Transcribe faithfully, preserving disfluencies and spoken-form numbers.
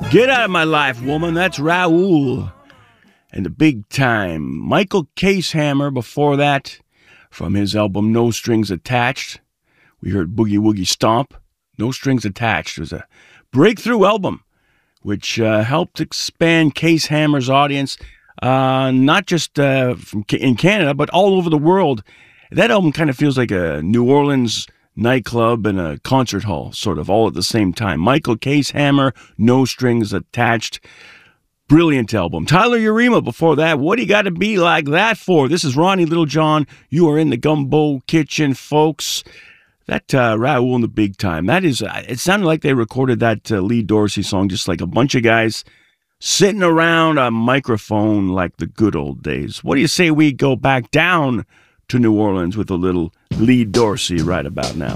Get out of my life, woman. That's Raoul. And the big time. Michael Casehammer before that. From his album No Strings Attached. We heard Boogie Woogie Stomp. No Strings Attached. It was a breakthrough album. Which uh, helped expand Casehammer's audience. Uh, not just uh, from in Canada, but all over the world. That album kind of feels like a New Orleans nightclub and a concert hall, sort of, all at the same time. Michael Casehammer, No Strings Attached. Brilliant album. Tyler Urema before that. What do you got to be like that for? This is Ronnie Littlejohn. You are in the Gumbo Kitchen, folks. That uh, Raoul in the big time. That is, uh, it sounded like they recorded that uh, Lee Dorsey song, just like a bunch of guys sitting around a microphone like the good old days. What do you say we go back down to New Orleans with a little Lee Dorsey right about now?